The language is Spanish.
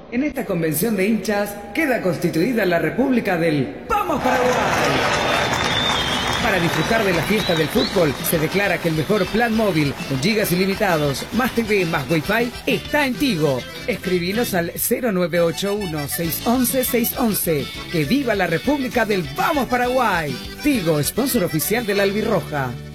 En esta convención de hinchas queda constituida la República del ¡Vamos Paraguay! Para disfrutar de la fiesta del fútbol, se declara que el mejor plan móvil, con gigas ilimitados, más TV, más Wi-Fi, está en Tigo. Escribinos al 0981-611-611. ¡Que viva la República del Vamos Paraguay! Tigo, sponsor oficial de la Albirroja.